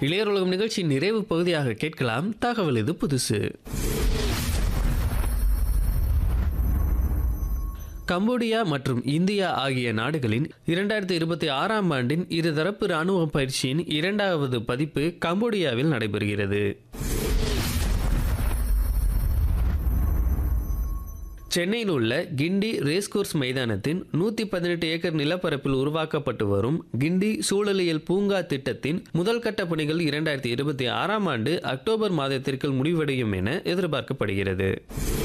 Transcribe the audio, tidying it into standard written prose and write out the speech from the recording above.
இளையர் உலகம் நிகழ்ச்சி நிறைவு பகுதியாக கேட்கலாம் தகவல் இது புதுசு. கம்போடியா மற்றும் இந்தியா ஆகிய நாடுகளின் 2026ஆம் ஆண்டின் இருதரப்பு இராணுவ பயிற்சியின் 2வது பதிப்பு கம்போடியாவில் நடைபெறுகிறது. சென்னையில் உள்ள கிண்டி ரேஸ்கோர்ஸ் மைதானத்தின் 118 ஏக்கர் நிலப்பரப்பில் உருவாக்கப்பட்டு வரும் கிண்டி சூழலியல் பூங்கா திட்டத்தின் முதல் கட்ட பணிகள் 2026ஆம் ஆண்டு அக்டோபர் மாதத்திற்குள் முடிவடையும் என எதிர்பார்க்கப்படுகிறது.